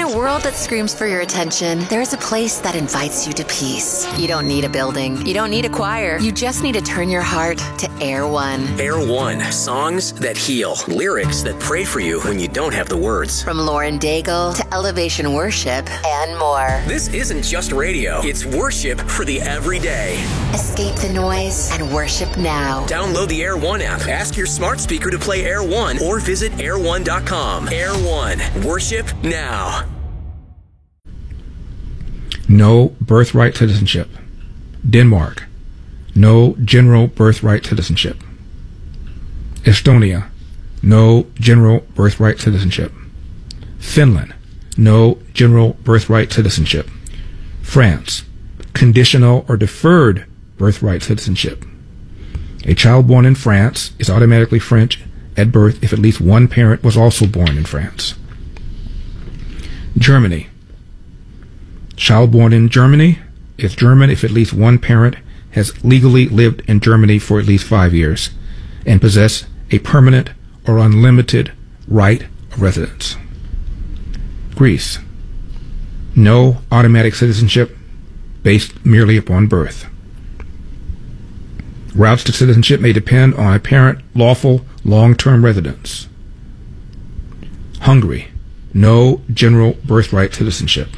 a world that screams for your attention, there's a place that invites you to peace. You don't need a building. You don't need a choir. You just need to turn your heart to Air One. Air One. Songs that heal. Lyrics that pray for you when you don't have the words. From Lauren Daigle to Elevation Worship and more. This isn't just radio. It's worship for the everyday. Escape the noise and worship now. Download the Air One app. Ask your smart speaker to play Air One or visit air1.com. Air One. Worship now. No birthright citizenship. Denmark. No general birthright citizenship. Estonia. No general birthright citizenship. Finland. No general birthright citizenship. France. Conditional or deferred birthright citizenship. A child born in France is automatically French at birth if at least one parent was also born in France. Germany. Child born in Germany is German if at least one parent has legally lived in Germany for at least 5 years and possess a permanent or unlimited right of residence. Greece. No automatic citizenship based merely upon birth. Routes to citizenship may depend on a parent lawful long-term residence. Hungary. No general birthright citizenship.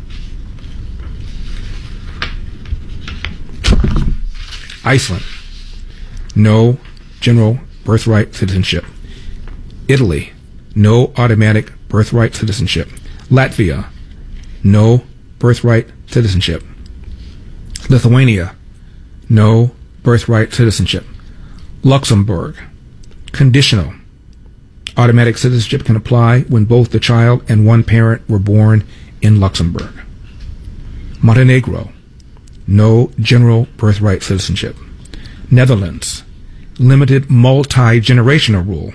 Iceland. No general birthright citizenship. Italy. No automatic birthright citizenship. Latvia. No birthright citizenship. Lithuania. No birthright citizenship. Luxembourg. Conditional. Automatic citizenship can apply when both the child and one parent were born in Luxembourg. Montenegro. No general birthright citizenship. Netherlands. Limited multi-generational rule.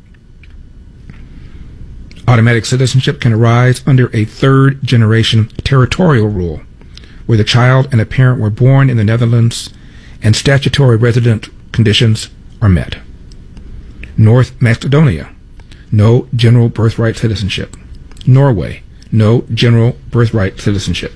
Automatic citizenship can arise under a third-generation territorial rule, where the child and a parent were born in the Netherlands and statutory resident conditions are met. North Macedonia. No general birthright citizenship. Norway. No general birthright citizenship.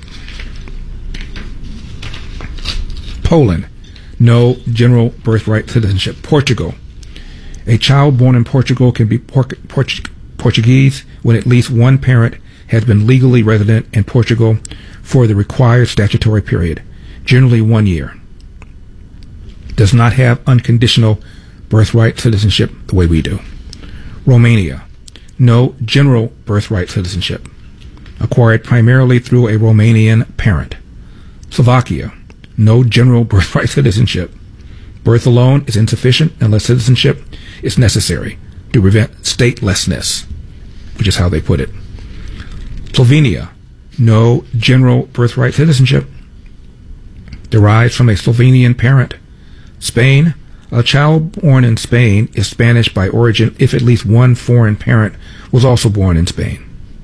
Poland. No general birthright citizenship. Portugal. A child born in Portugal can be Portuguese when at least one parent has been legally resident in Portugal for the required statutory period, generally 1 year. Does not have unconditional birthright citizenship the way we do. Romania. No general birthright citizenship. Acquired primarily through a Romanian parent. Slovakia. No general birthright citizenship. Birth alone is insufficient unless citizenship is necessary to prevent statelessness, which is how they put it. Slovenia. No general birthright citizenship. Derives from a Slovenian parent. Spain. A child born in Spain is Spanish by origin if at least one foreign parent was also born in Spain.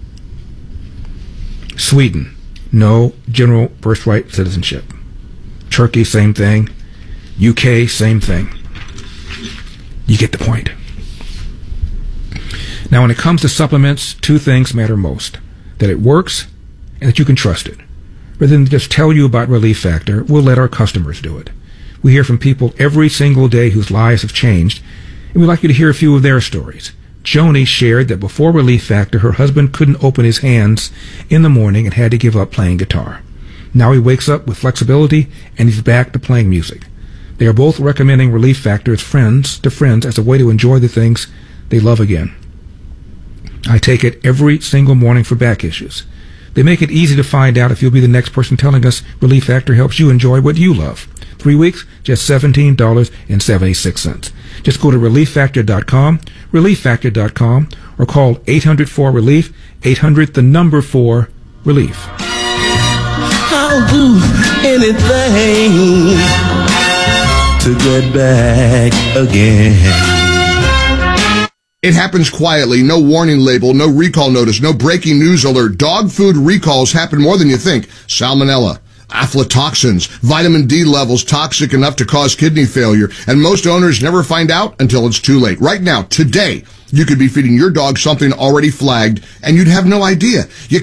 Sweden. No general birthright citizenship. Turkey, same thing. UK, same thing. You get the point. Now, when it comes to supplements, two things matter most: that it works and that you can trust it. Rather than just tell you about Relief Factor, we'll let our customers do it. We hear from people every single day whose lives have changed, and we'd like you to hear a few of their stories. Joni shared that before Relief Factor, her husband couldn't open his hands in the morning and had to give up playing guitar. Now he wakes up with flexibility, and he's back to playing music. They are both recommending Relief Factor as friends as a way to enjoy the things they love again. I take it every single morning for back issues. They make it easy to find out if you'll be the next person telling us Relief Factor helps you enjoy what you love. 3 weeks, just $17.76. Just go to ReliefFactor.com, ReliefFactor.com, or call 800-4-RELIEF, 800-4-RELIEF. I'll do anything to get back again. It happens quietly, no warning label, no recall notice, no breaking news alert. Dog food recalls happen more than you think. Salmonella, aflatoxins, vitamin D levels toxic enough to cause kidney failure, and most owners never find out until it's too late. Right now, today, you could be feeding your dog something already flagged, and you'd have no idea. You